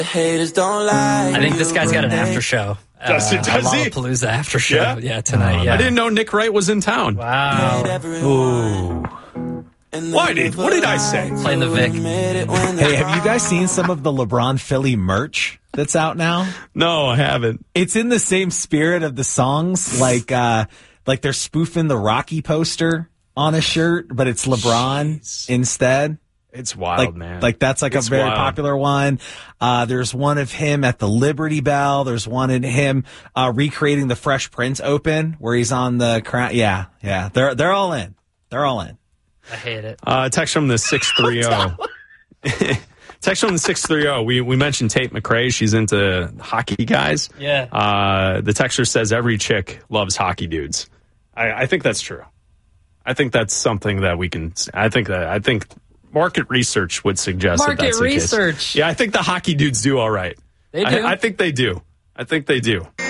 Haters don't lie. I think this guy's got an after show. Does he? Lollapalooza after show. Yeah, tonight. I didn't know Nick Wright was in town. Wow. Ooh. What did I say? Playing the Vic. Hey, have you guys seen some of the LeBron Philly merch that's out now? No, I haven't. It's in the same spirit of the songs, like they're spoofing the Rocky poster on a shirt, but it's LeBron instead. It's wild, man. Like that's like it's a very wild. popular one. There's one of him at the Liberty Bell. There's one in him recreating the Fresh Prince open where he's on the crown. Yeah. They're all in. They're all in. I hate it. Text from the 630. Text from the 630. We mentioned Tate McRae. She's into hockey guys. Yeah. The texter says every chick loves hockey dudes. I think that's true. I think that's something that we can. I think market research would suggest Market that's the research. case. Yeah, I think the hockey dudes do all right. They do. I think they do.